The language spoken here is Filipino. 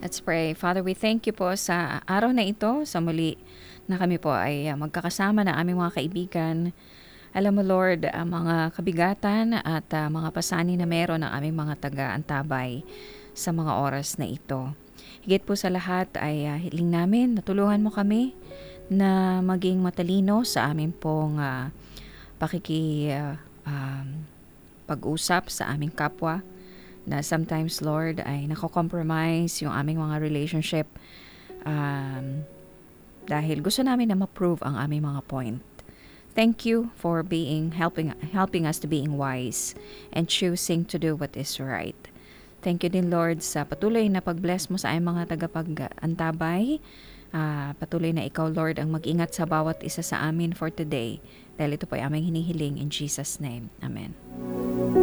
Let's pray. Father, we thank you po sa araw na ito, sa muli na kami po ay magkakasama na aming mga kaibigan. Alam mo Lord, ang mga kabigatan at mga pasanin na meron ng aming mga taga-antabay sa mga oras na ito. Higit po sa lahat ay hiling namin na tulungan mo kami na maging matalino sa aming pong pag-usap sa aming kapwa, na sometimes, Lord, ay nako-compromise yung aming mga relationship dahil gusto namin na ma-prove ang aming mga point. Thank you for helping us to being wise and choosing to do what is right. Thank you din, Lord, sa patuloy na pag-bless mo sa aming mga tagapag-antabay. Patuloy na ikaw, Lord, ang mag-ingat sa bawat isa sa amin for today. Dahil ito po ay aming hinihiling in Jesus' name. Amen.